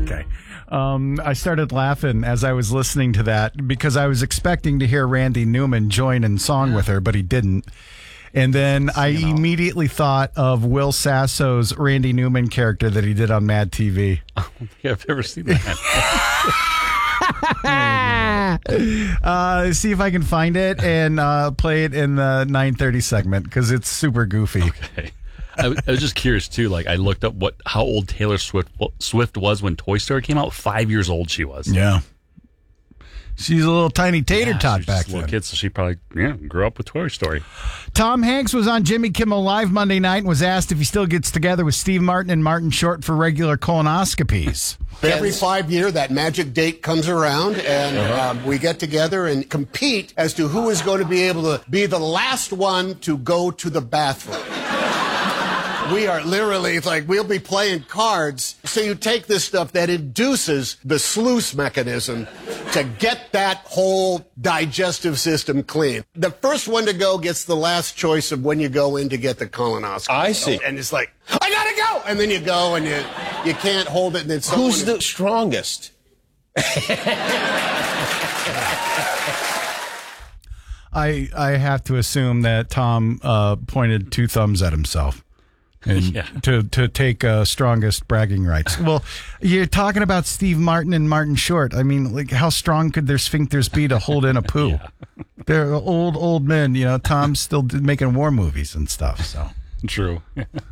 Okay. I started laughing as I was listening to that because I was expecting to hear Randy Newman join in song with her, but he didn't. And then I immediately thought of Will Sasso's Randy Newman character that he did on Mad TV. I don't think I've ever seen that. See if I can find it and play it in the 9:30 segment because it's super goofy. Okay. I was just curious too. Like I looked up how old Taylor Swift was when Toy Story came out. 5 years old she was. Yeah, she's a little tiny tater tot back then. then. Kid, so she probably grew up with Toy Story. Tom Hanks was on Jimmy Kimmel Live Monday night and was asked if he still gets together with Steve Martin and Martin Short for regular colonoscopies. Every 5 years, that magic date comes around, and we get together and compete as to who is going to be able to be the last one to go to the bathroom. We are literally, it's like we'll be playing cards. So you take this stuff that induces the sluice mechanism to get that whole digestive system clean. The first one to go gets the last choice of when you go in to get the colonoscopy. I see. And it's like, I gotta go! And then you go and you can't hold it. And then who's the strongest? I have to assume that Tom pointed two thumbs at himself. And to take strongest bragging rights. Well, you're talking about Steve Martin and Martin Short. I mean, like, how strong could their sphincters be to hold in a poo? Yeah. They're old men. You know, Tom's still making war movies and stuff. So true.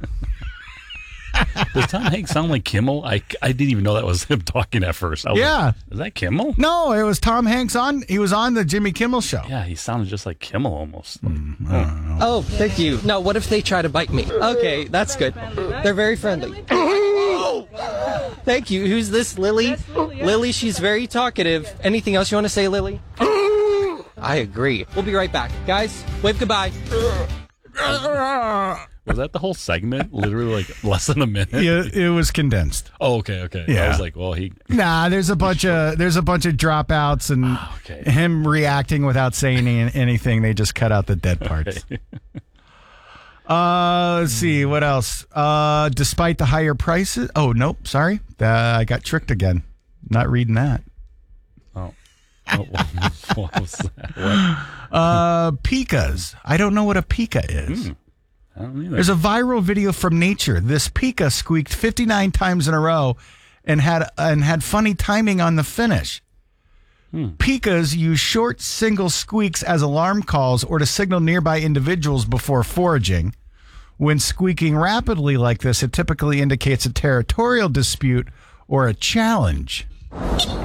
Does Tom Hanks sound like Kimmel? I didn't even know that was him talking at first. Is that Kimmel? No, it was Tom Hanks he was on the Jimmy Kimmel show. Yeah, he sounded just like Kimmel almost. Oh, thank you. No, what if they try to bite me? Okay, that's good. They're very friendly. Thank you. Who's this, Lily? Lily, she's very talkative. Anything else you want to say, Lily? I agree. We'll be right back. Guys, wave goodbye. Was that the whole segment? Literally like less than a minute? Yeah, it was condensed. Oh, okay. Yeah. I was like, well, Nah, there's a bunch of dropouts and him reacting without saying anything. They just cut out the dead parts. Okay. Let's see, what else? Despite the higher prices. Oh, nope, sorry. I got tricked again. Not reading that. Oh. What was that? What? Pikas. I don't know what a pika is. I don't either. There's a viral video from Nature. This pika squeaked 59 times in a row and had funny timing on the finish. Pikas use short single squeaks as alarm calls or to signal nearby individuals before foraging. When squeaking rapidly like this, it typically indicates a territorial dispute or a challenge.